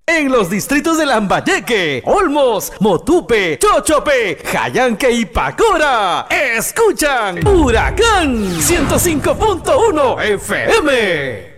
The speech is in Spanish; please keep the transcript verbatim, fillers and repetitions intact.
En los distritos de Lambayeque, Olmos, Motupe, Chochope, Jayanque y Pacora, escuchan Huracán ciento cinco punto uno F M.